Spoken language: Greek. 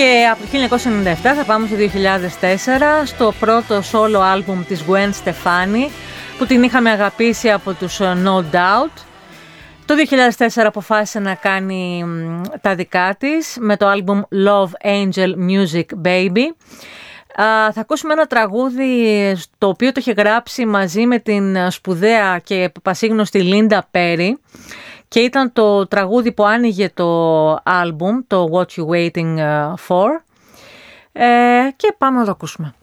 Και από το 1997 θα πάμε στο 2004, στο πρώτο solo album της Gwen Stefani, που την είχαμε αγαπήσει από τους No Doubt. Το 2004 αποφάσισε να κάνει τα δικά της με το album Love Angel Music Baby. Θα ακούσουμε ένα τραγούδι το οποίο το είχε γράψει μαζί με την σπουδαία και πασίγνωστη Λίντα Πέρι και ήταν το τραγούδι που άνοιγε το album, το What You Waiting For, και πάμε να το ακούσουμε.